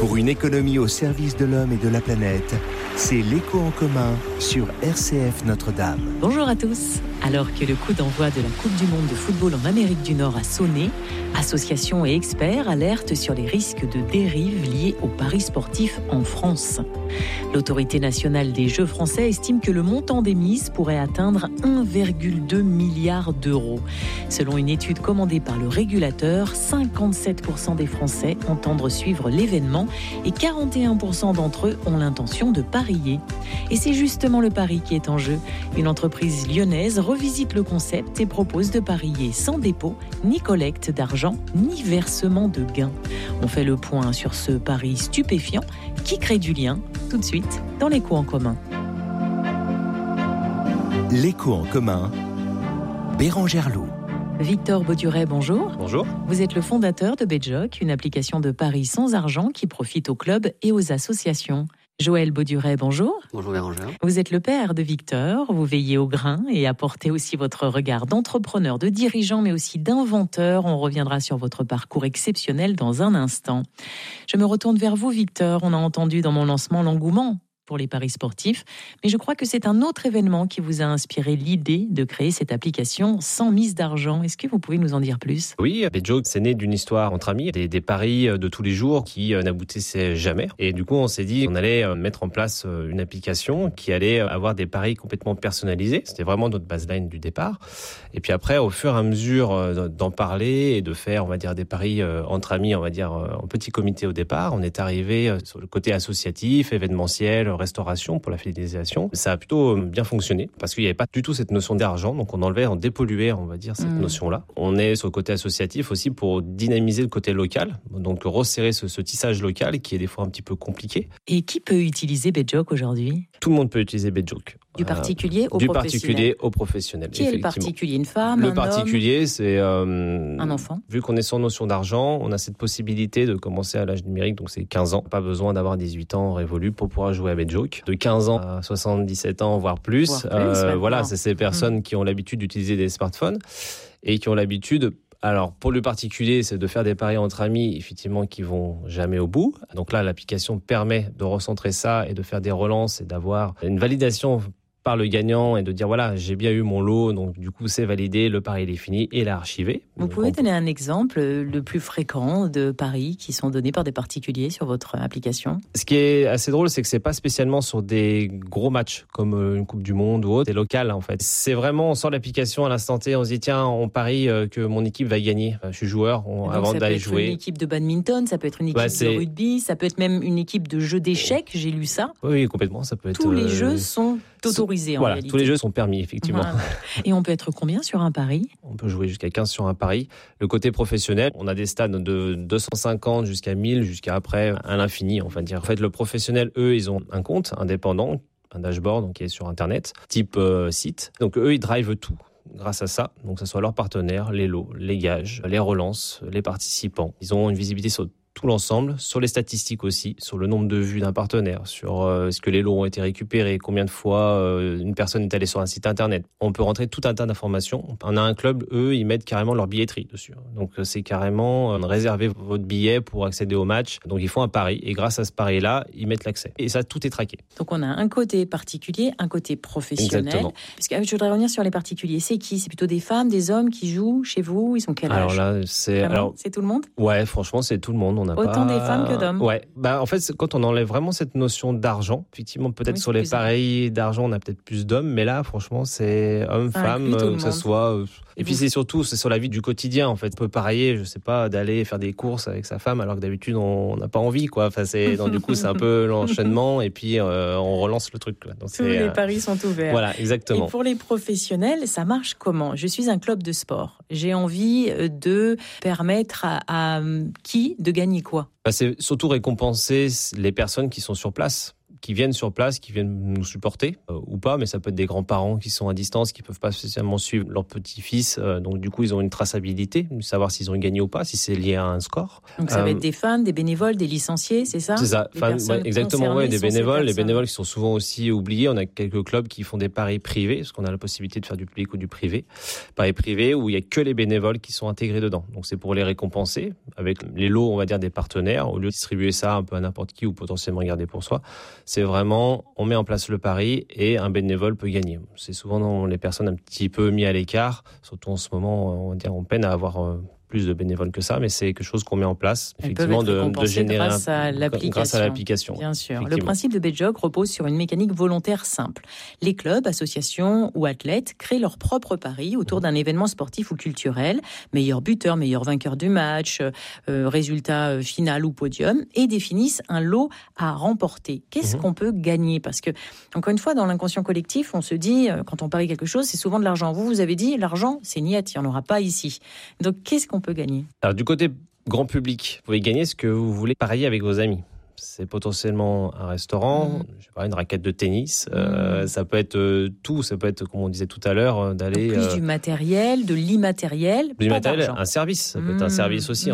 Pour une économie au service de l'homme et de la planète, c'est l'écho en commun sur RCF Notre-Dame. Bonjour à tous. Alors que le coup d'envoi de la Coupe du Monde de football en Amérique du Nord a sonné, associations et experts alertent sur les risques de dérive liés aux paris sportifs en France. L'autorité nationale des Jeux français estime que le montant des mises pourrait atteindre 1,2 milliard d'euros. Selon une étude commandée par le régulateur, 57% des Français entendent suivre l'événement et 41% d'entre eux ont l'intention de parier. Et c'est justement le pari qui est en jeu. Une entreprise lyonnaise revisite le concept et propose de parier sans dépôt, ni collecte d'argent, ni versement de gains. On fait le point sur ce pari stupéfiant qui crée du lien, tout de suite dans l'écho en commun. L'écho en commun, Bérangère Loup. Victor Bauduret, bonjour. Bonjour. Vous êtes le fondateur de Betjoc, une application de paris sans argent qui profite aux clubs et aux associations. Joël Bauduret, bonjour. Bonjour Bérangère. Vous êtes le père de Victor, vous veillez au grain et apportez aussi votre regard d'entrepreneur, de dirigeant, mais aussi d'inventeur. On reviendra sur votre parcours exceptionnel dans un instant. Je me retourne vers vous, Victor. On a entendu dans mon lancement l'engouement pour les paris sportifs, mais je crois que c'est un autre événement qui vous a inspiré l'idée de créer cette application sans mise d'argent. Est-ce que vous pouvez nous en dire plus ? Oui, Betjoc, c'est né d'une histoire entre amis, des paris de tous les jours qui n'aboutissaient jamais. Et du coup, on s'est dit qu'on allait mettre en place une application qui allait avoir des paris complètement personnalisés. C'était vraiment notre baseline du départ. Et puis après, au fur et à mesure d'en parler et de faire, on va dire, des paris entre amis, on va dire, en petit comité au départ, on est arrivé sur le côté associatif, événementiel, restauration pour la fidélisation. Ça a plutôt bien fonctionné parce qu'il n'y avait pas du tout cette notion d'argent, donc on enlevait, on dépolluait, on va dire, cette notion-là. On est sur le côté associatif aussi pour dynamiser le côté local, donc resserrer ce tissage local qui est des fois un petit peu compliqué. Et qui peut utiliser Betjoc aujourd'hui ? Tout le monde peut utiliser Betjoc. Du particulier au du professionnel. Du particulier au professionnel. Qui est le particulier ? Une femme, le un particulier, homme, c'est un enfant. Vu qu'on est sans notion d'argent, on a cette possibilité de commencer à l'âge numérique, donc c'est 15 ans. Pas besoin d'avoir 18 ans révolus pour pouvoir jouer à Betjoc. De 15 ans à 77 ans, voire plus. Voilà, c'est ces personnes qui ont l'habitude d'utiliser des smartphones et qui ont l'habitude. Alors, pour le particulier, c'est de faire des paris entre amis, effectivement, qui vont jamais au bout. Donc là, l'application permet de recentrer ça et de faire des relances et d'avoir une validation par le gagnant et de dire voilà, j'ai bien eu mon lot, donc du coup c'est validé, le pari il est fini et l'a archivé. Vous pouvez donner un exemple le plus fréquent de paris qui sont donnés par des particuliers sur votre application ? Ce qui est assez drôle, c'est que c'est pas spécialement sur des gros matchs comme une Coupe du Monde ou autre, c'est local en fait. C'est vraiment, on sort l'application à l'instant T, on se dit tiens, on parie que mon équipe va gagner. Je suis joueur, avant d'aller jouer. Ça peut être une équipe de badminton, ça peut être une équipe de rugby, ça peut être même une équipe de jeux d'échecs, j'ai lu ça. Oui, complètement, ça peut être... Tous les jeux sont autorisés en réalité. Tous les jeux sont permis, effectivement. Voilà. Et on peut être combien sur un pari ? On peut jouer jusqu'à 15 sur un pari. Le côté professionnel, on a des stades de 250 jusqu'à 1000, jusqu'à après à l'infini, on va dire. En fait, le professionnel, eux, ils ont un compte indépendant, un dashboard donc, qui est sur Internet, type site. Donc eux, ils drivent tout. Grâce à ça, donc que ce soit leurs partenaires, les lots, les gages, les relances, les participants. Ils ont une visibilité sur tout l'ensemble, sur les statistiques aussi, sur le nombre de vues d'un partenaire, sur est-ce que les lots ont été récupérés, combien de fois une personne est allée sur un site internet. On peut rentrer tout un tas d'informations. On a un club, eux, ils mettent carrément leur billetterie dessus. Donc c'est carrément réserver votre billet pour accéder au match. Donc ils font un pari et grâce à ce pari-là, ils mettent l'accès. Et ça, tout est traqué. Donc on a un côté particulier, un côté professionnel. Exactement. Parce que je voudrais revenir sur les particuliers. C'est qui ? C'est plutôt des femmes, des hommes qui jouent chez vous ? Ils ont quel âge ? Alors là, c'est tout le monde ? Ouais, franchement, c'est tout le monde. Autant des femmes que d'hommes. Ouais. En fait, quand on enlève vraiment cette notion d'argent, effectivement, peut-être sur les paris d'argent, on a peut-être plus d'hommes, mais là, franchement, c'est homme-femme, que ce soit. Et puis c'est surtout, c'est sur la vie du quotidien, en fait. On peut parier, je sais pas, d'aller faire des courses avec sa femme, alors que d'habitude, on n'a pas envie, quoi. Enfin, donc, du coup, c'est un peu l'enchaînement, et puis on relance le truc, quoi. Donc, tous les paris sont ouverts. Voilà, exactement. Et pour les professionnels, ça marche comment ? Je suis un club de sport. J'ai envie de permettre à qui de gagner quoi ? C'est surtout récompenser les personnes qui sont sur place. qui viennent sur place, qui viennent nous supporter ou pas, mais ça peut être des grands-parents qui sont à distance, qui peuvent pas spécialement suivre leur petit-fils. Donc du coup, ils ont une traçabilité, savoir s'ils ont gagné ou pas, si c'est lié à un score. Donc ça va être des fans, des bénévoles, des licenciés, c'est ça ? C'est ça, exactement, des bénévoles. Les bénévoles qui sont souvent aussi oubliés. On a quelques clubs qui font des paris privés, parce qu'on a la possibilité de faire du public ou du privé. Paris privés où il y a que les bénévoles qui sont intégrés dedans. Donc c'est pour les récompenser avec les lots, on va dire, des partenaires, au lieu de distribuer ça un peu à n'importe qui ou potentiellement garder pour soi. C'est vraiment, on met en place le pari et un bénévole peut gagner. C'est souvent les personnes un petit peu mis à l'écart, surtout en ce moment, on va dire, on peine à avoir plus de bénévoles que ça, mais c'est quelque chose qu'on met en place, effectivement, de générer grâce à l'application. Bien sûr. Le principe de BetJoc repose sur une mécanique volontaire simple. Les clubs, associations ou athlètes créent leurs propres paris autour d'un événement sportif ou culturel, meilleur buteur, meilleur vainqueur du match, résultat final ou podium, et définissent un lot à remporter. Qu'est-ce qu'on peut gagner ? Parce que, encore une fois, dans l'inconscient collectif, on se dit, quand on parie quelque chose, c'est souvent de l'argent. Vous avez dit, l'argent, c'est niet, il n'y en aura pas ici. Donc, qu'est-ce qu'on peut gagner ? Alors, du côté grand public, vous pouvez gagner ce que vous voulez parier avec vos amis. C'est potentiellement un restaurant, je sais pas, une raquette de tennis. Ça peut être tout. Ça peut être, comme on disait tout à l'heure, d'aller... Donc plus du matériel, de l'immatériel, du matériel, un service. Ça peut être un service aussi.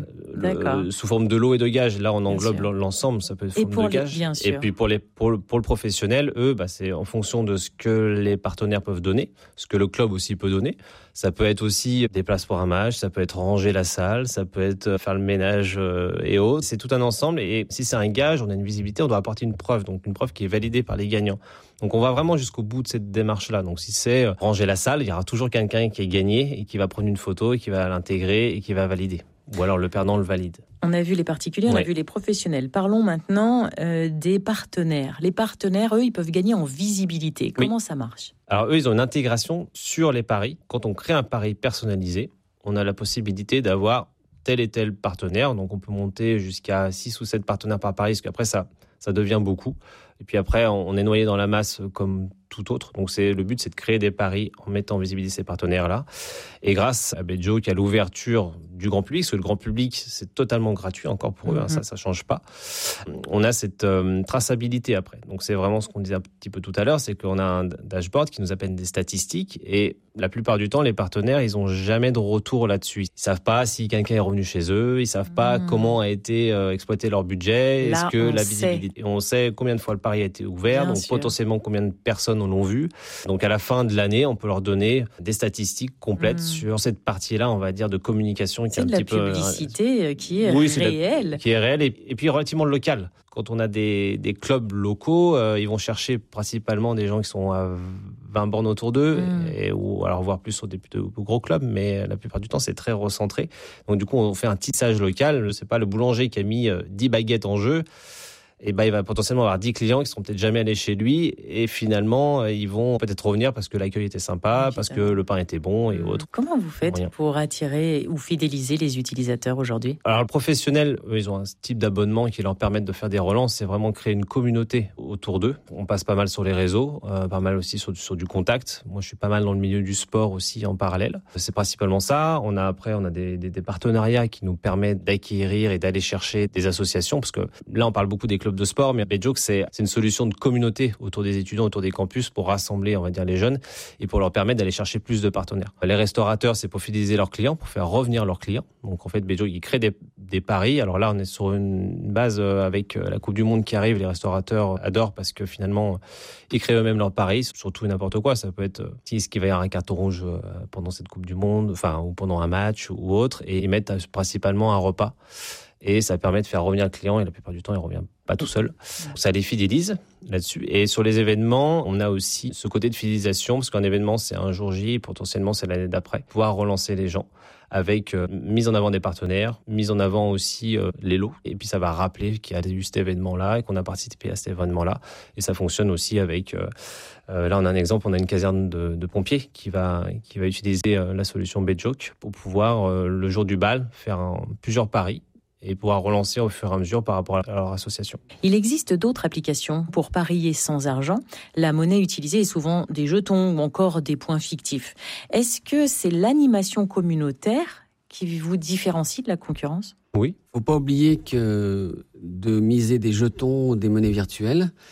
Sous forme de lot et de gage. Là, on englobe l'ensemble. Ça peut être sous forme de gage. Bien sûr. Et puis pour le professionnel, eux, c'est en fonction de ce que les partenaires peuvent donner, ce que le club aussi peut donner. Ça peut être aussi des places pour un match, ça peut être ranger la salle, ça peut être faire le ménage et autres. C'est tout un ensemble. Et si c'est un gage, on a une visibilité, on doit apporter une preuve. Donc une preuve qui est validée par les gagnants. Donc on va vraiment jusqu'au bout de cette démarche-là. Donc si c'est ranger la salle, il y aura toujours quelqu'un qui est gagné et qui va prendre une photo et qui va l'intégrer et qui va valider. Ou alors le perdant le valide. On a vu les particuliers, on a vu les professionnels. Parlons maintenant des partenaires. Les partenaires, eux, ils peuvent gagner en visibilité. Comment ça marche ? Alors eux, ils ont une intégration sur les paris. Quand on crée un pari personnalisé, on a la possibilité d'avoir tel et tel partenaire. Donc on peut monter jusqu'à 6 ou 7 partenaires par pari, parce qu'après ça devient beaucoup. Et puis après, on est noyé dans la masse comme tout autre. Donc le but, c'est de créer des paris en mettant en visibilité ces partenaires-là. Et grâce à BetJoc, à l'ouverture du grand public, parce que le grand public, c'est totalement gratuit encore pour eux, ça change pas. On a cette traçabilité après. Donc c'est vraiment ce qu'on disait un petit peu tout à l'heure, c'est qu'on a un dashboard qui nous appelle des statistiques. Et la plupart du temps, les partenaires, ils ont jamais de retour là-dessus. Ils savent pas si quelqu'un est revenu chez eux, ils savent pas comment a été exploité leur budget, là, est-ce que la visibilité... On sait combien de fois le pari a été ouvert, donc potentiellement combien de personnes l'ont vu. Donc à la fin de l'année, on peut leur donner des statistiques complètes sur cette partie-là, on va dire, de communication qui est un petit peu... C'est de la publicité qui est réelle. Qui est réelle et puis relativement locale. Quand on a des clubs locaux, ils vont chercher principalement des gens qui sont à 20 bornes autour d'eux, ou alors voire plus sur des plus gros clubs, mais la plupart du temps, c'est très recentré. Donc du coup, on fait un tissage local. C'est pas le boulanger qui a mis 10 baguettes en jeu. Et il va potentiellement avoir 10 clients qui ne seront peut-être jamais allés chez lui et finalement, ils vont peut-être revenir parce que l'accueil était sympa, parce que le pain était bon et autres. Comment vous faites pour attirer ou fidéliser les utilisateurs aujourd'hui ? Alors, le professionnel, ils ont un type d'abonnement qui leur permet de faire des relances. C'est vraiment créer une communauté autour d'eux. On passe pas mal sur les réseaux, pas mal aussi sur du contact. Moi, je suis pas mal dans le milieu du sport aussi en parallèle. C'est principalement ça. On a des partenariats qui nous permettent d'acquérir et d'aller chercher des associations parce que là, on parle beaucoup des clubs de sport, mais BetJoc, c'est une solution de communauté autour des étudiants, autour des campus pour rassembler, on va dire, les jeunes et pour leur permettre d'aller chercher plus de partenaires. Les restaurateurs, c'est pour fidéliser leurs clients, pour faire revenir leurs clients. Donc, en fait, BetJoc, il crée des paris. Alors là, on est sur une base avec la Coupe du Monde qui arrive. Les restaurateurs adorent parce que finalement, ils créent eux-mêmes leurs paris, surtout n'importe quoi. Ça peut être est-ce qu'il va y avoir un carton rouge pendant cette Coupe du Monde, ou pendant un match ou autre, et ils mettent principalement un repas. Et ça permet de faire revenir le client, et la plupart du temps, il ne revient pas tout seul. Ça les fidélise là-dessus. Et sur les événements, on a aussi ce côté de fidélisation, parce qu'un événement, c'est un jour J, potentiellement, c'est l'année d'après. Pouvoir relancer les gens avec mise en avant des partenaires, mise en avant aussi les lots. Et puis, ça va rappeler qu'il y a eu cet événement-là et qu'on a participé à cet événement-là. Et ça fonctionne aussi avec... là, on a un exemple, on a une caserne de pompiers qui va utiliser la solution BetJoc pour pouvoir, le jour du bal, faire plusieurs paris et pouvoir relancer au fur et à mesure par rapport à leur association. Il existe d'autres applications pour parier sans argent. La monnaie utilisée est souvent des jetons ou encore des points fictifs. Est-ce que c'est l'animation communautaire qui vous différencie de la concurrence ? Oui. Il ne faut pas oublier que de miser des jetons ou des monnaies virtuelles,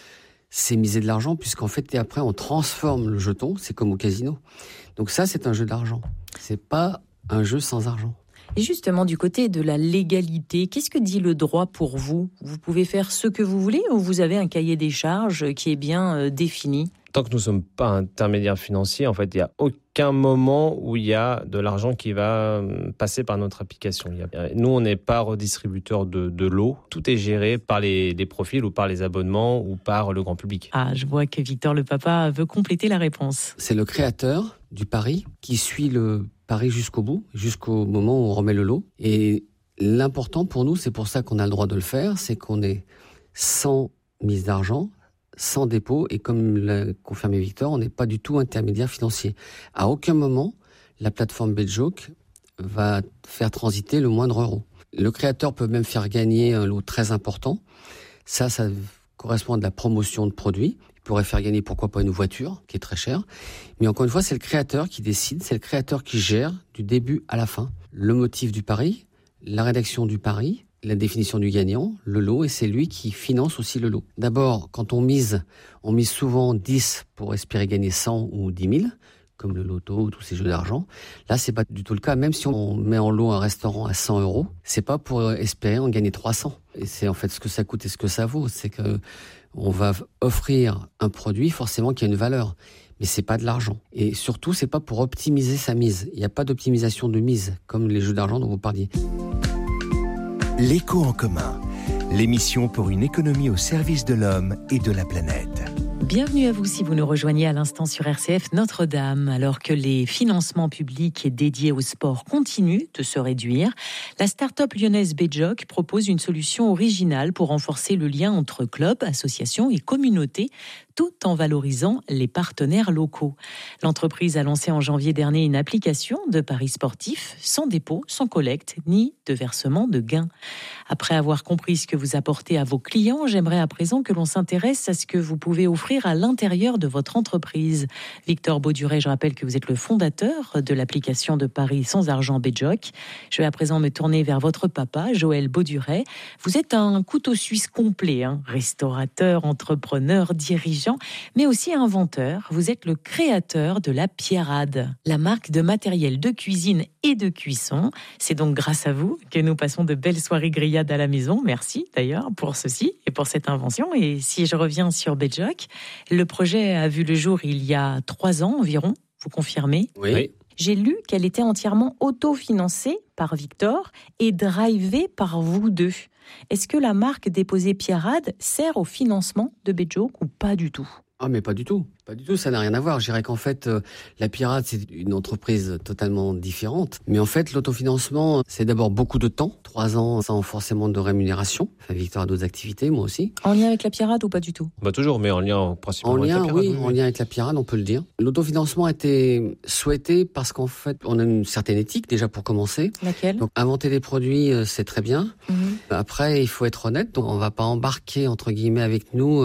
c'est miser de l'argent, puisqu'en fait, et après, on transforme le jeton, c'est comme au casino. Donc ça, c'est un jeu d'argent. C'est pas un jeu sans argent. Et justement, du côté de la légalité, qu'est-ce que dit le droit pour vous ? Vous pouvez faire ce que vous voulez ou vous avez un cahier des charges qui est bien défini ? Tant que nous ne sommes pas intermédiaires financiers, en fait, il n'y a aucun moment où il y a de l'argent qui va passer par notre application. Nous, on n'est pas redistributeur de lots. Tout est géré par les profils ou par les abonnements ou par le grand public. Ah, je vois que Victor le papa veut compléter la réponse. C'est le créateur du pari qui suit le pari jusqu'au bout, jusqu'au moment où on remet le lot. Et l'important pour nous, c'est pour ça qu'on a le droit de le faire, c'est qu'on est sans mise d'argent, sans dépôt, et comme l'a confirmé Victor, on n'est pas du tout intermédiaire financier. À aucun moment, la plateforme BetJoke va faire transiter le moindre euro. Le créateur peut même faire gagner un lot très important. Ça correspond à de la promotion de produits. Il pourrait faire gagner, pourquoi pas, une voiture, qui est très chère. Mais encore une fois, c'est le créateur qui décide, c'est le créateur qui gère du début à la fin le motif du pari, la rédaction du pari, la définition du gagnant, le lot, et c'est lui qui finance aussi le lot. D'abord, quand on mise souvent 10 pour espérer gagner 100 ou 10 000, comme le loto, tous ces jeux d'argent. Là, c'est pas du tout le cas. Même si on met en lot un restaurant à 100 €, c'est pas pour espérer en gagner 300. Et c'est en fait ce que ça coûte et ce que ça vaut. C'est que on va offrir un produit forcément qui a une valeur. Mais c'est pas de l'argent. Et surtout, c'est pas pour optimiser sa mise. Il n'y a pas d'optimisation de mise, comme les jeux d'argent dont vous parliez. L'écho en commun, l'émission pour une économie au service de l'homme et de la planète. Bienvenue à vous si vous nous rejoignez à l'instant sur RCF Notre-Dame. Alors que les financements publics dédiés au sport continuent de se réduire, la start-up lyonnaise BetJoke propose une solution originale pour renforcer le lien entre clubs, associations et communautés, tout en valorisant les partenaires locaux. L'entreprise a lancé en janvier dernier une application de paris sportifs sans dépôt, sans collecte, ni de versement de gains. Après avoir compris ce que vous apportez à vos clients, j'aimerais à présent que l'on s'intéresse à ce que vous pouvez offrir à l'intérieur de votre entreprise. Victor Bauduret, je rappelle que vous êtes le fondateur de l'application de paris sans argent BetJoke. Je vais à présent me tourner vers votre papa, Joël Bauduret. Vous êtes un couteau suisse complet, restaurateur, entrepreneur, dirigeant, mais aussi inventeur. Vous êtes le créateur de la Pierrade, la marque de matériel de cuisine et de cuisson. C'est donc grâce à vous que nous passons de belles soirées grillades à la maison. Merci d'ailleurs pour ceci et pour cette invention. Et si je reviens sur BetJoke, le projet a vu le jour il y a 3 ans environ, vous confirmez ? Oui. J'ai lu qu'elle était entièrement autofinancée par Victor et drivée par vous deux. Est-ce que la marque déposée Pierrade sert au financement de BetJoke ou pas du tout ? Ah, mais pas du tout. Pas du tout, ça n'a rien à voir. Je dirais qu'en fait, la Pierrade, c'est une entreprise totalement différente. Mais en fait, l'autofinancement, c'est d'abord beaucoup de temps. 3 ans sans forcément de rémunération. Enfin, Victor a d'autres activités, moi aussi. En lien avec la Pierrade ou pas du tout ? Toujours, mais en lien principalement avec la Pierrade. Oui, en lien avec la Pierrade, on peut le dire. L'autofinancement a été souhaité parce qu'en fait, on a une certaine éthique, déjà pour commencer. Laquelle ? Donc, inventer des produits, c'est très bien. Après, il faut être honnête. Donc, on va pas embarquer, entre guillemets, avec nous,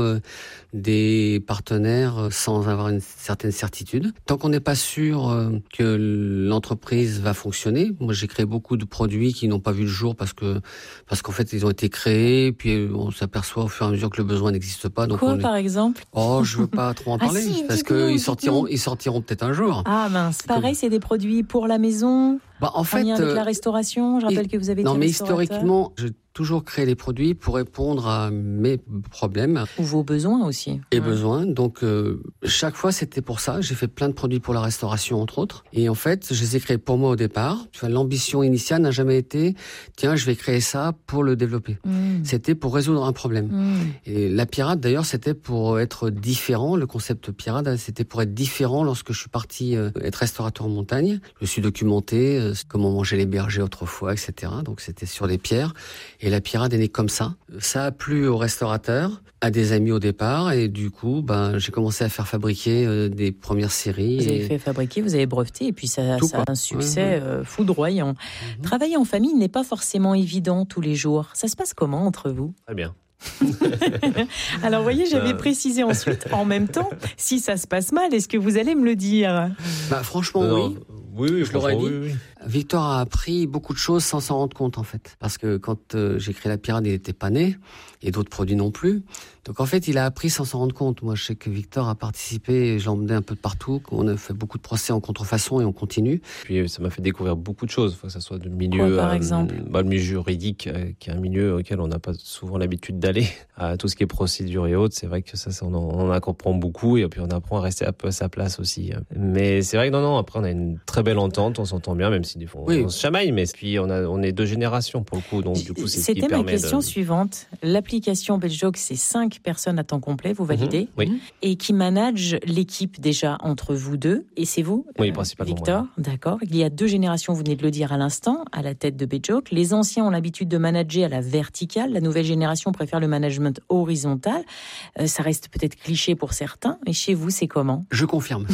des partenaires sans avoir une certaine certitude. Tant qu'on n'est pas sûr que l'entreprise va fonctionner, moi j'ai créé beaucoup de produits qui n'ont pas vu le jour parce qu'en fait ils ont été créés, puis on s'aperçoit au fur et à mesure que le besoin n'existe pas. Donc par exemple ? Oh, je veux pas trop en parler parce qu'ils sortiront peut-être un jour. Ah mince, pareil, c'est des produits pour la maison. En fait, lien avec la restauration, je rappelle que vous avez été restaurateur. Historiquement, j'ai toujours créé des produits pour répondre à mes problèmes. Ou vos besoins aussi. Et besoins. Donc, chaque fois, c'était pour ça. J'ai fait plein de produits pour la restauration, entre autres. Et en fait, je les ai créés pour moi au départ. L'ambition initiale n'a jamais été, tiens, je vais créer ça pour le développer. C'était pour résoudre un problème. Et la Pierrade, d'ailleurs, c'était pour être différent. Le concept Pierrade, c'était pour être différent lorsque je suis parti être restaurateur en montagne. Je me suis documenté comment manger les bergers autrefois, etc. Donc c'était sur des pierres. Et la Pierrade est née comme ça. Ça a plu aux restaurateurs, à des amis au départ. Et du coup, j'ai commencé à faire fabriquer des premières séries. Vous avez fait fabriquer, vous avez breveté. Et puis ça a un succès foudroyant. Travailler en famille n'est pas forcément évident tous les jours. Ça se passe comment entre vous ? Très bien. Alors, vous voyez, j'avais précisé ensuite, en même temps, si ça se passe mal, est-ce que vous allez me le dire ? Franchement, oui. Oui, je l'aurais dit. Oui. Victor a appris beaucoup de choses sans s'en rendre compte en fait. Parce que quand j'ai créé la Pirade, il n'était pas né, et d'autres produits non plus. Donc en fait, il a appris sans s'en rendre compte. Moi, je sais que Victor a participé, je l'ai emmené un peu de partout, on a fait beaucoup de procès en contrefaçon et on continue. Puis ça m'a fait découvrir beaucoup de choses, que ce soit de milieu, Quoi, par exemple le milieu juridique, qui est un milieu auquel on n'a pas souvent l'habitude d'aller, à tout ce qui est procédure et autres. C'est vrai que ça on en comprend beaucoup, et puis on apprend à rester un peu à sa place aussi. Mais c'est vrai que non, après on a une très belle entente, on s'entend bien, même si des fois on se chamaille, mais puis on est 2 générations pour le coup, donc du coup c'est ce qui C'était permet ma question suivante. L'application BetJoke, c'est 5 personnes à temps complet, vous validez, oui. Et qui manage l'équipe déjà entre vous deux, et c'est vous, Oui, principalement. Victor, moi. d'accord. Il y a 2 générations, vous venez de le dire à l'instant, à la tête de BetJoke. Les anciens ont l'habitude de manager à la verticale, la nouvelle génération préfère le management horizontal. Ça reste peut-être cliché pour certains, mais chez vous, c'est comment ? Je confirme.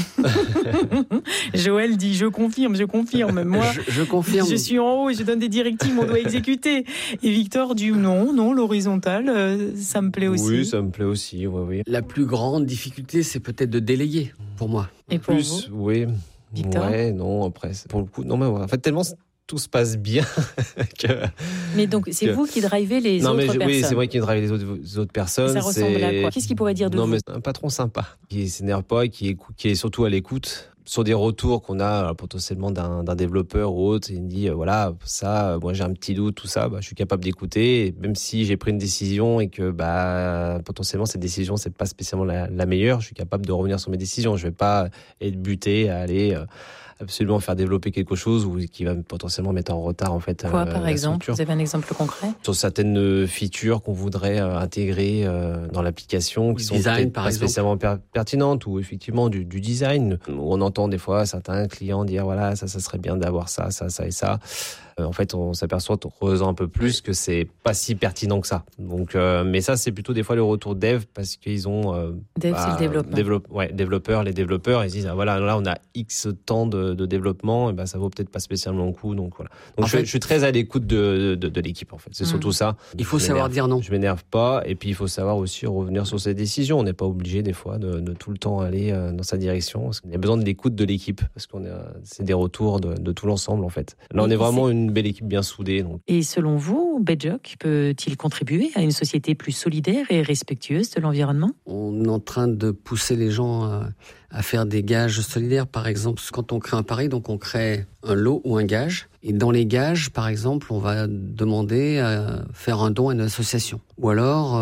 Joël dit, je confirme. Moi, je confirme. Je suis en haut et je donne des directives, on doit exécuter. Et Victor dit, non, l'horizontal, ça me plaît aussi. Oui, ça me plaît aussi, oui. La plus grande difficulté, c'est peut-être de déléguer, pour moi. Et pour plus, vous, oui. Victor ? Ouais, non, après, pour le coup, non, mais en fait, tellement tout se passe bien que... Mais donc, c'est vous qui drivez les autres personnes. Oui, c'est vrai qu'il drive les autres personnes. Et ça ressemble à quoi ? Qu'est-ce qu'il pourrait dire de vous ? Non, mais un patron sympa, qui s'énerve pas, qui est surtout à l'écoute. Sur des retours qu'on a potentiellement d'un développeur ou autre, il me dit voilà, ça, moi j'ai un petit doute, tout ça, je suis capable d'écouter, et même si j'ai pris une décision et que potentiellement cette décision c'est pas spécialement la meilleure, je suis capable de revenir sur mes décisions. Je vais pas être buté à aller absolument faire développer quelque chose ou qui va potentiellement mettre en retard en fait. Quoi par exemple ? Vous avez un exemple concret ? Sur certaines features qu'on voudrait intégrer dans l'application, qui sont design, peut-être pas spécialement pertinentes, ou effectivement du design, où on entend des fois certains clients dire voilà, ça serait bien d'avoir ça et ça. En fait, on s'aperçoit en creusant un peu plus que c'est pas si pertinent que ça. Donc, mais ça, c'est plutôt des fois le retour dev, parce qu'ils ont dev, c'est le développement. Les développeurs, ils disent voilà, là on a X temps de développement, et ça vaut peut-être pas spécialement le coup. Donc voilà. Donc je suis très à l'écoute de l'équipe en fait. C'est surtout ça. Il faut savoir dire non. Je m'énerve pas, et puis il faut savoir aussi revenir sur ses décisions. On n'est pas obligé des fois de tout le temps aller dans sa direction. Parce qu'il y a besoin de l'écoute de l'équipe, parce c'est des retours de tout l'ensemble en fait. Là, on est vraiment une belle équipe bien soudée. Donc. Et selon vous, BetJoke peut-il contribuer à une société plus solidaire et respectueuse de l'environnement ? On est en train de pousser les gens à faire des gages solidaires. Par exemple, quand on crée un pari, donc on crée un lot ou un gage. Et dans les gages, par exemple, on va demander à faire un don à une association. Ou alors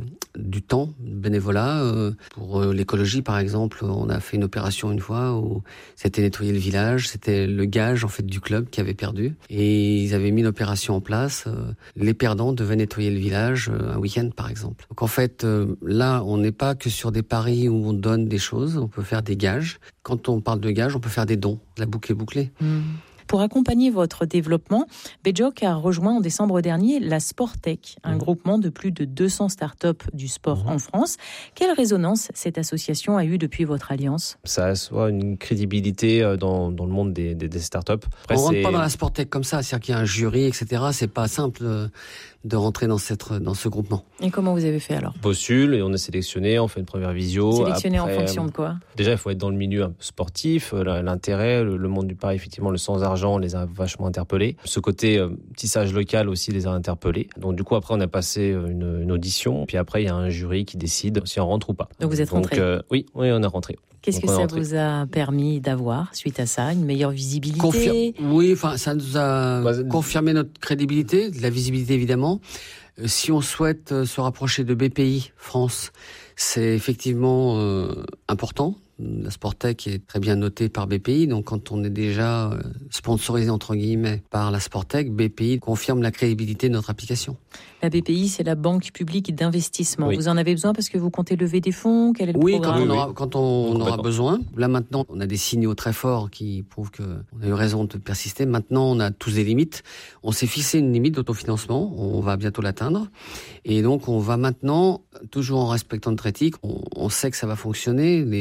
du temps, bénévolat. Pour l'écologie, par exemple, on a fait une opération une fois où c'était nettoyer le village. C'était le gage en fait du club qui avait perdu. Et ils avaient mis une opération en place. Les perdants devaient nettoyer le village un week-end, par exemple. Donc en fait, là, on n'est pas que sur des paris où on donne des choses. On peut faire des gages. Quand on parle de gages, on peut faire des dons. La boucle est bouclée. Pour accompagner votre développement, BetJoke a rejoint en décembre dernier la Sportech, un groupement de plus de 200 startups du sport en France. Quelle résonance cette association a eue depuis votre alliance ? Ça assoit une crédibilité dans le monde des startups. Après, on ne rentre pas dans la Sportech comme ça, c'est-à-dire qu'il y a un jury, etc. C'est pas simple de rentrer dans ce groupement. Et comment vous avez fait alors ? On postule et on est sélectionné, on fait une première visio. Sélectionné en fonction de quoi ? Déjà, il faut être dans le milieu un peu sportif, l'intérêt, le monde du pari, effectivement, le sans argent les a vachement interpellés. Ce côté tissage local aussi les a interpellés. Donc du coup, après, on a passé une audition, puis après, il y a un jury qui décide si on rentre ou pas. Donc vous êtes rentré ? Oui, on est rentré. Qu'est-ce que ça vous a permis d'avoir suite à ça ? Une meilleure visibilité ? Oui, ça nous a confirmé notre crédibilité, de la visibilité évidemment. Si on souhaite se rapprocher de BPI France, c'est effectivement important. La Sportech est très bien notée par BPI, donc quand on est déjà sponsorisé entre guillemets par la Sportech, BPI confirme la crédibilité de notre application. La BPI, c'est la Banque publique d'investissement. Oui. Vous en avez besoin parce que vous comptez lever des fonds ? Quel est le programme ? Quand on aura besoin. Là maintenant, on a des signaux très forts qui prouvent qu'on a eu raison de persister. Maintenant, on a tous des limites. On s'est fixé une limite d'autofinancement. On va bientôt l'atteindre. Et donc, on va maintenant, toujours en respectant notre éthique, on sait que ça va fonctionner. Les voyants sont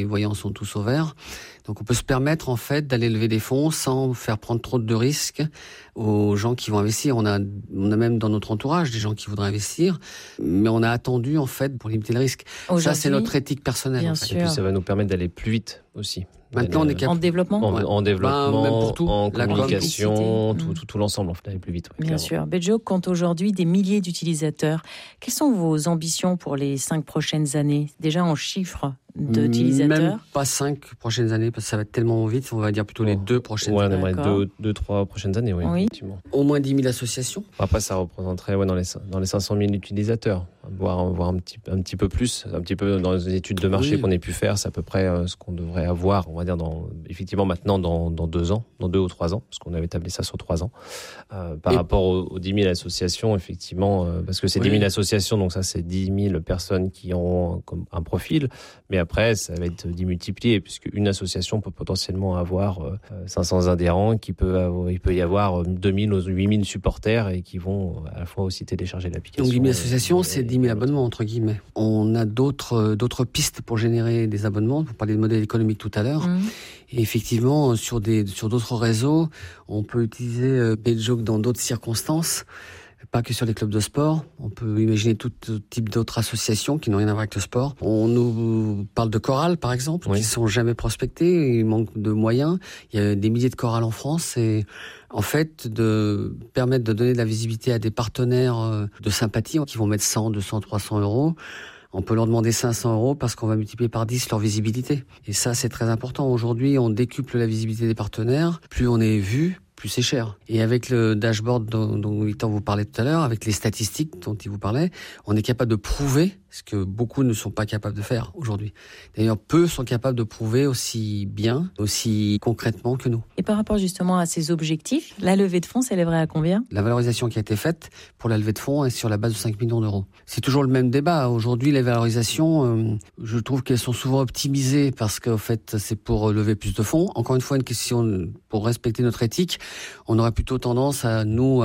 sont tous au vert. Donc on peut se permettre en fait d'aller lever des fonds sans faire prendre trop de risques aux gens qui vont investir. On a même dans notre entourage des gens qui voudraient investir, mais on a attendu en fait pour limiter le risque. Ça c'est notre éthique personnelle. Bien en fait. sûr. Et puis ça va nous permettre d'aller plus vite aussi. Maintenant on est capable. En développement En développement, même pour tout. en La communication, publicité. tout l'ensemble, en fait, d'aller plus vite. Ouais, Bien clairement. sûr. Betjoke compte aujourd'hui des milliers d'utilisateurs. Quelles sont vos ambitions pour les 5 prochaines années? Déjà en chiffres d'utilisateurs? Même pas 5 prochaines années, parce que ça va être tellement vite, on va dire plutôt les 2 prochaines Ouais, on années. aimerait D'accord. 2-3 prochaines années, oui. Oui. Effectivement. Au moins 10 000 associations. Après, ça représenterait dans les 500 000 utilisateurs, voire un petit peu plus, un petit peu dans les études de marché Oui. qu'on ait pu faire, c'est à peu près ce qu'on devrait avoir, on va dire, effectivement maintenant dans 2 ans, dans 2 ou 3 ans, parce qu'on avait établi ça sur 3 ans. Par rapport aux 10 000 associations, effectivement, parce que c'est 10 000 associations, donc ça c'est 10 000 personnes qui ont comme un profil, mais après ça va être démultiplié, puisque une association peut potentiellement avoir 500 adhérents, il peut y avoir 2 000 ou 8 000 supporters et qui vont à la fois aussi télécharger l'application. Donc 10 000 associations, c'est 10 000 abonnements, entre guillemets. On a d'autres pistes pour générer des abonnements. Vous parlez de modèle économique tout à l'heure. Et effectivement, sur d'autres réseaux, on peut utiliser Betjoke dans d'autres circonstances, pas que sur les clubs de sport. On peut imaginer tout type d'autres associations qui n'ont rien à voir avec le sport. On nous parle de chorales, par exemple, qui ne sont jamais prospectées. Il manque de moyens. Il y a des milliers de chorales en France. Et en fait, de permettre de donner de la visibilité à des partenaires de sympathie qui vont mettre 100, 200, 300 euros. On peut leur demander 500 euros parce qu'on va multiplier par 10 leur visibilité. Et ça, c'est très important. Aujourd'hui, on décuple la visibilité des partenaires. Plus on est vu, plus c'est cher. Et avec le dashboard dont Victor vous parlait tout à l'heure, avec les statistiques dont il vous parlait, on est capable de prouver ce que beaucoup ne sont pas capables de faire aujourd'hui. D'ailleurs, peu sont capables de prouver aussi bien, aussi concrètement que nous. Et par rapport justement à ces objectifs, la levée de fonds s'élèverait à combien? La valorisation qui a été faite pour la levée de fonds est sur la base de 5 millions d'euros. C'est toujours le même débat. Aujourd'hui, les valorisations, je trouve qu'elles sont souvent optimisées parce qu'en fait, c'est pour lever plus de fonds. Encore une fois, une question pour respecter notre éthique. On aurait plutôt tendance à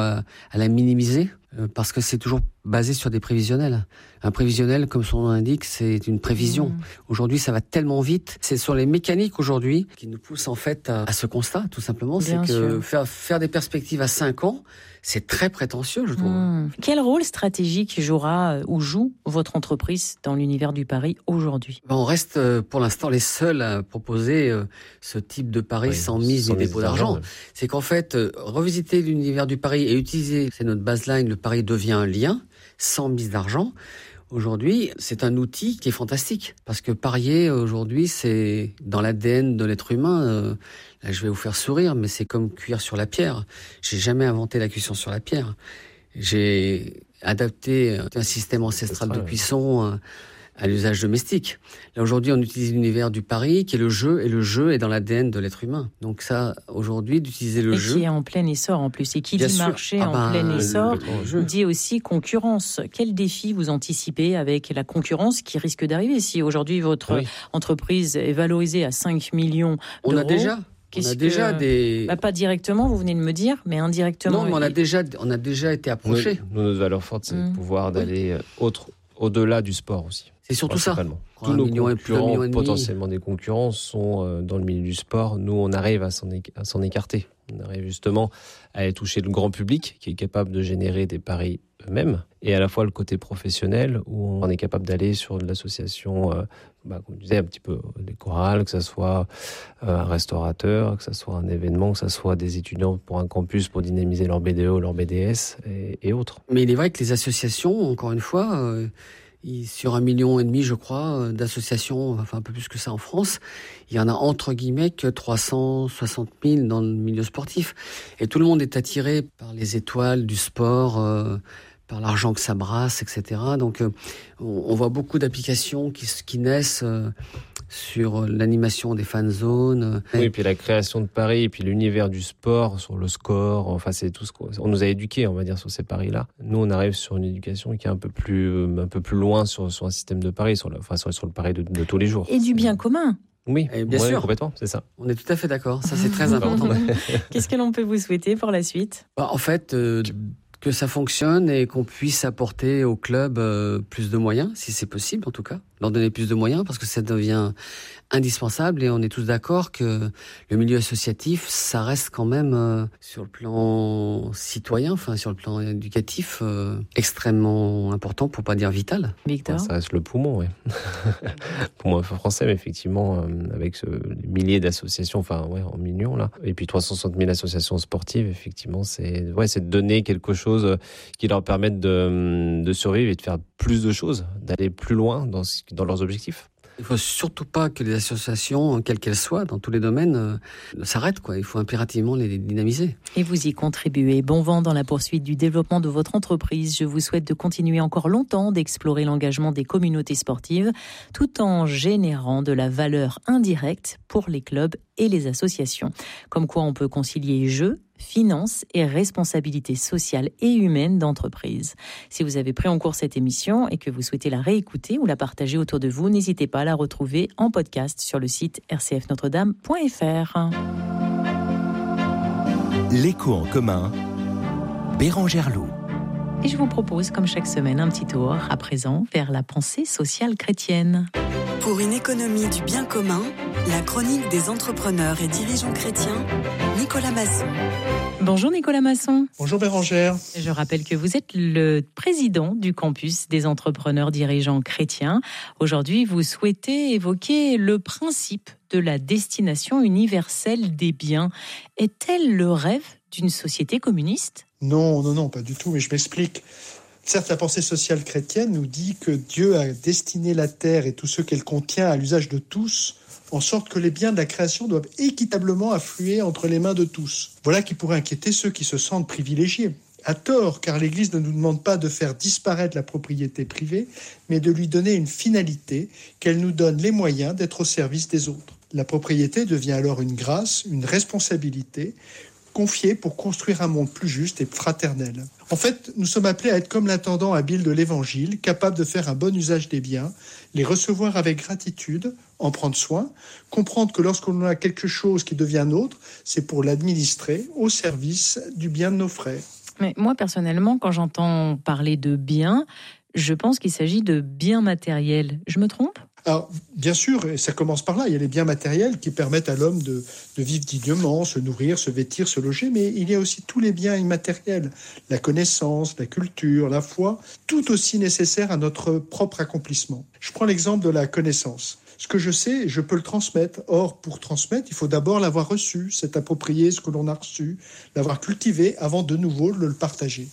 la minimiser parce que c'est toujours basé sur des prévisionnels. Un prévisionnel, comme son nom l'indique, c'est une prévision. Aujourd'hui, ça va tellement vite. C'est sur les mécaniques aujourd'hui qui nous poussent en fait à ce constat, tout simplement. Bien c'est que sûr. faire des perspectives à 5 ans, c'est très prétentieux, je trouve. Quel rôle stratégique jouera ou joue votre entreprise dans l'univers du pari aujourd'hui? On reste pour l'instant les seuls à proposer ce type de pari sans mise ni dépôt d'argent. C'est qu'en fait, revisiter l'univers du pari et utiliser, c'est notre baseline, le pari devient un lien, sans mise d'argent. Aujourd'hui, c'est un outil qui est fantastique. Parce que parier, aujourd'hui, c'est dans l'ADN de l'être humain. Là, je vais vous faire sourire, mais c'est comme cuire sur la pierre. J'ai jamais inventé la cuisson sur la pierre. J'ai adapté un système ancestral de cuisson à l'usage domestique. Là, aujourd'hui, on utilise l'univers du pari, qui est le jeu, et le jeu est dans l'ADN de l'être humain. Donc ça, aujourd'hui, d'utiliser le jeu... Et qui est en plein essor, en plus. Et qui Bien dit sûr. marché en plein essor, jeu. dit aussi concurrence. Quel défi vous anticipez avec la concurrence qui risque d'arriver? Si aujourd'hui, votre entreprise est valorisée à 5 millions d'euros... On a déjà des... pas directement, vous venez de me dire, mais indirectement. Non, mais on a déjà été approchés. Nous, notre valeur forte, c'est de pouvoir d'aller au-delà du sport aussi. C'est surtout ça. Tous nos concurrents, potentiellement des concurrents, sont dans le milieu du sport. Nous, on arrive à s'en écarter. On arrive justement à aller toucher le grand public qui est capable de générer des paris eux-mêmes, et à la fois le côté professionnel où on est capable d'aller sur de l'association, comme je disais, un petit peu des chorales, que ce soit un restaurateur, que ce soit un événement, que ce soit des étudiants pour un campus pour dynamiser leur BDE, leur BDS et autres. Mais il est vrai que les associations, encore une fois... sur 1,5 million, je crois, d'associations, enfin un peu plus que ça en France, il y en a entre guillemets que 360 000 dans le milieu sportif. Et tout le monde est attiré par les étoiles du sport, par l'argent que ça brasse, etc. Donc on voit beaucoup d'applications qui naissent sur l'animation des fan zones. Oui, et puis la création de paris, et puis l'univers du sport, sur le score, enfin c'est tout ce qu'on nous a éduqués, on va dire, sur ces paris-là. Nous, on arrive sur une éducation qui est un peu plus loin sur un système de paris, sur le pari de tous les jours. Et du bien commun. Oui, bien sûr. Complètement, c'est ça. On est tout à fait d'accord, ça c'est très important. Qu'est-ce que l'on peut vous souhaiter pour la suite? En fait, que ça fonctionne et qu'on puisse apporter au club plus de moyens, si c'est possible en tout cas. leur donner plus de moyens parce que ça devient indispensable et on est tous d'accord que le milieu associatif, ça reste quand même sur le plan citoyen, sur le plan éducatif, extrêmement important, pour pas dire vital. Victor ? Ça reste le poumon, oui. Poumon français, mais effectivement, avec des milliers d'associations, en millions là, et puis 360 000 associations sportives, effectivement, c'est de donner quelque chose qui leur permette de survivre et de faire plus de choses, d'aller plus loin dans leurs objectifs. Il ne faut surtout pas que les associations, quelles qu'elles soient, dans tous les domaines, s'arrêtent. Il faut impérativement les dynamiser. Et vous y contribuez. Bon vent dans la poursuite du développement de votre entreprise. Je vous souhaite de continuer encore longtemps d'explorer l'engagement des communautés sportives, tout en générant de la valeur indirecte pour les clubs et les associations. Comme quoi on peut concilier jeu, finances et responsabilité sociale et humaine d'entreprise. Si vous avez pris en cours cette émission et que vous souhaitez la réécouter ou la partager autour de vous, n'hésitez pas à la retrouver en podcast sur le site rcfnotredame.fr. L'écho en commun, Bérangère Loup. Et je vous propose, comme chaque semaine, un petit tour à présent vers la pensée sociale chrétienne. Pour une économie du bien commun, la chronique des entrepreneurs et dirigeants chrétiens, Nicolas Masson. Bonjour Nicolas Masson. Bonjour Bérangère. Je rappelle que vous êtes le président du campus des entrepreneurs dirigeants chrétiens. Aujourd'hui, vous souhaitez évoquer le principe de la destination universelle des biens. Est-elle le rêve d'une société communiste ? Non, pas du tout, mais je m'explique. Certes, la pensée sociale chrétienne nous dit que Dieu a destiné la terre et tout ce qu'elle contient à l'usage de tous, en sorte que les biens de la création doivent équitablement affluer entre les mains de tous. Voilà qui pourrait inquiéter ceux qui se sentent privilégiés. À tort, car l'Église ne nous demande pas de faire disparaître la propriété privée, mais de lui donner une finalité, qu'elle nous donne les moyens d'être au service des autres. La propriété devient alors une grâce, une responsabilité, confiée pour construire un monde plus juste et fraternel. En fait, nous sommes appelés à être comme l'intendant habile de l'Évangile, capable de faire un bon usage des biens, les recevoir avec gratitude, en prendre soin, comprendre que lorsqu'on a quelque chose qui devient nôtre, c'est pour l'administrer au service du bien de nos frères. Mais moi, personnellement, quand j'entends parler de biens, je pense qu'il s'agit de biens matériels. Je me trompe ? Alors, bien sûr, et ça commence par là, il y a les biens matériels qui permettent à l'homme de vivre dignement, se nourrir, se vêtir, se loger, mais il y a aussi tous les biens immatériels, la connaissance, la culture, la foi, tout aussi nécessaires à notre propre accomplissement. Je prends l'exemple de la connaissance. Ce que je sais, je peux le transmettre. Or, pour transmettre, il faut d'abord l'avoir reçu, s'être approprié ce que l'on a reçu, l'avoir cultivé avant de nouveau de le partager.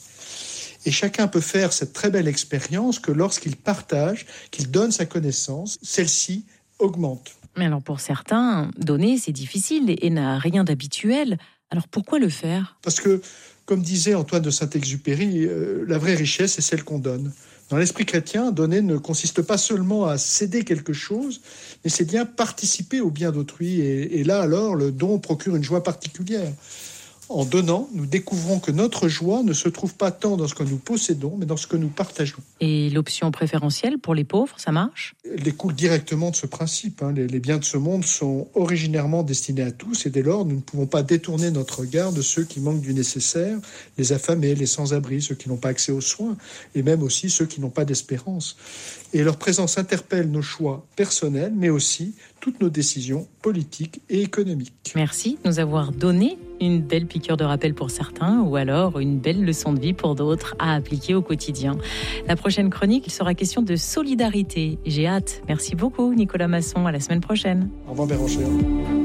Et chacun peut faire cette très belle expérience que lorsqu'il partage, qu'il donne sa connaissance, celle-ci augmente. Mais alors pour certains, donner c'est difficile et n'a rien d'habituel. Alors pourquoi le faire ? Parce que, comme disait Antoine de Saint-Exupéry, la vraie richesse est celle qu'on donne. Dans l'esprit chrétien, donner ne consiste pas seulement à céder quelque chose, mais c'est bien participer au bien d'autrui. Et là alors, le don procure une joie particulière. En donnant, nous découvrons que notre joie ne se trouve pas tant dans ce que nous possédons, mais dans ce que nous partageons. Et l'option préférentielle pour les pauvres, ça marche ? Elle découle directement de ce principe. Les biens de ce monde sont originairement destinés à tous, et dès lors, nous ne pouvons pas détourner notre regard de ceux qui manquent du nécessaire, les affamés, les sans-abri, ceux qui n'ont pas accès aux soins, et même aussi ceux qui n'ont pas d'espérance. Et leur présence interpelle nos choix personnels, mais aussi toutes nos décisions politiques et économiques. Merci de nous avoir donné une belle piqûre de rappel pour certains ou alors une belle leçon de vie pour d'autres à appliquer au quotidien. La prochaine chronique, il sera question de solidarité. J'ai hâte. Merci beaucoup Nicolas Masson. À la semaine prochaine. Au revoir Bérangère.